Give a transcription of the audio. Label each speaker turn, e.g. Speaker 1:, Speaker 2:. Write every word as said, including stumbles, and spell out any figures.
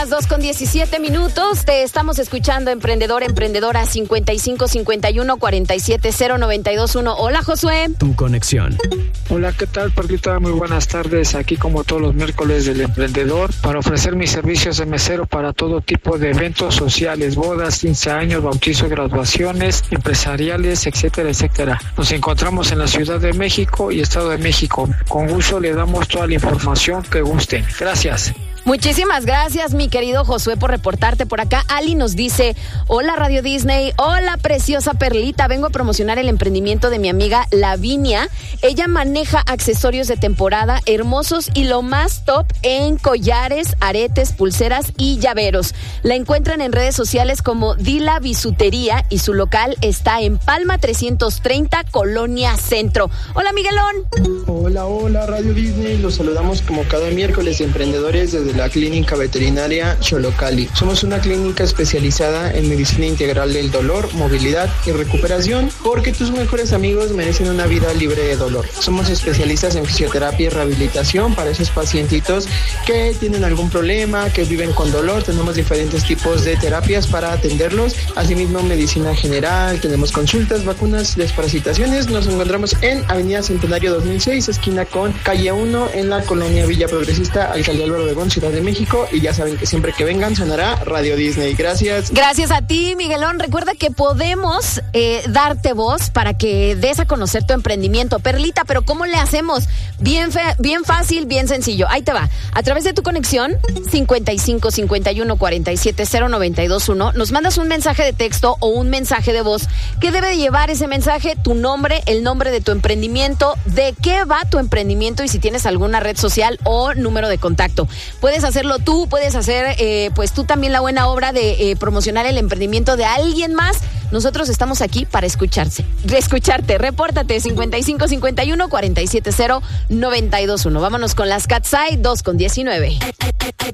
Speaker 1: Las dos con diecisiete minutos, te estamos escuchando, emprendedor, emprendedora, cincuenta y cinco cincuenta y uno cuarenta y siete cero noventa y dos uno. Hola, Josué.
Speaker 2: Tu conexión.
Speaker 3: Hola, ¿qué tal, Perlita? Muy buenas tardes, aquí como todos los miércoles del emprendedor, para ofrecer mis servicios de mesero para todo tipo de eventos sociales, bodas, quince años, bautizos, graduaciones, empresariales, etcétera, etcétera. Nos encontramos en la Ciudad de México y Estado de México. Con gusto le damos toda la información que gusten. Gracias.
Speaker 1: Muchísimas gracias, mi querido Josué, por reportarte por acá. Ali nos dice, hola Radio Disney, hola preciosa Perlita, vengo a promocionar el emprendimiento de mi amiga Lavinia. Ella maneja accesorios de temporada hermosos y lo más top en collares, aretes, pulseras y llaveros. La encuentran en redes sociales como Dila Bisutería y su local está en Palma trescientos treinta, Colonia Centro. Hola, Miguelón.
Speaker 4: Hola, hola Radio Disney, los saludamos como cada miércoles de emprendedores desde la clínica veterinaria Xolocali. Somos una clínica especializada en medicina integral del dolor, movilidad y recuperación, porque tus mejores amigos merecen una vida libre de dolor. Somos especialistas en fisioterapia y rehabilitación para esos pacientitos que tienen algún problema, que viven con dolor. Tenemos diferentes tipos de terapias para atenderlos. Asimismo, medicina general, tenemos consultas, vacunas, desparasitaciones. Nos encontramos en Avenida Centenario dos mil seis, esquina con calle uno, en la colonia Villa Progresista, Alcaldía Álvaro Obregón, Ciudad de México, y ya saben que siempre que vengan sonará Radio Disney. Gracias.
Speaker 1: Gracias a ti, Miguelón. Recuerda que podemos eh, darte voz para que des a conocer tu emprendimiento. Perlita, pero ¿cómo le hacemos? Bien, fe, bien fácil, bien sencillo. Ahí te va. A través de tu conexión, cincuenta y cinco cincuenta y uno cuarenta y siete cero noventa y dos uno, nos mandas un mensaje de texto o un mensaje de voz. ¿Qué debe de llevar ese mensaje? Tu nombre, el nombre de tu emprendimiento, de qué va tu emprendimiento y si tienes alguna red social o número de contacto. Puedes hacerlo tú, puedes hacer eh, pues tú también la buena obra de eh, promocionar el emprendimiento de alguien más. Nosotros estamos aquí para escucharse, escucharte. Repórtate cincuenta y cinco cincuenta y uno cuarenta y siete cero noventa y dos uno. Vámonos con las Katseye, dos con diecinueve.